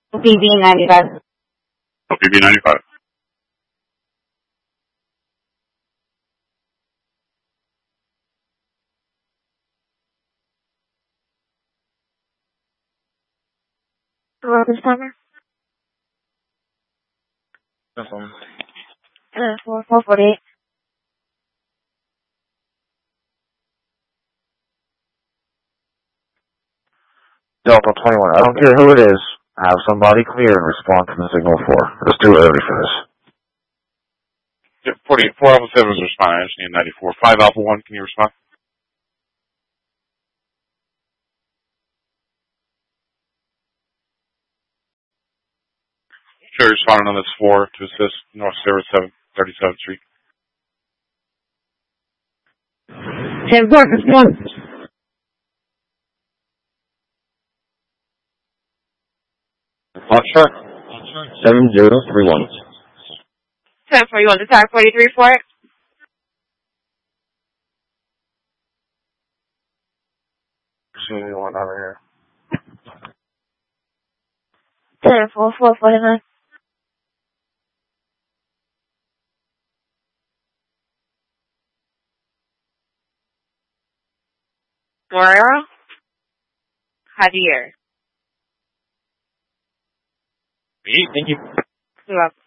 PB95. Oh, PB95. This number? That's on. 448. Delta 21, I don't care who it is. Have somebody clear and respond to the signal 4. It's too early for this. Yep, 4 Alpha 7 is responding. I just need 94. 5 Alpha 1, can you respond? Sure, responding on this 4 to assist North Sarah 37th Street. 10-4, respond. Hotshot 7031. 10-4, you want to talk 43 for it? See anyone over here? 10-4, 449. Guerrero? Javier. Thank you. You're welcome.